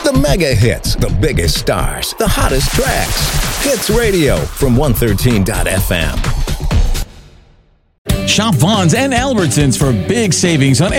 The mega hits, the biggest stars, the hottest tracks. Hits Radio from 113.fm. Shop Vaughn's and Albertsons for big savings on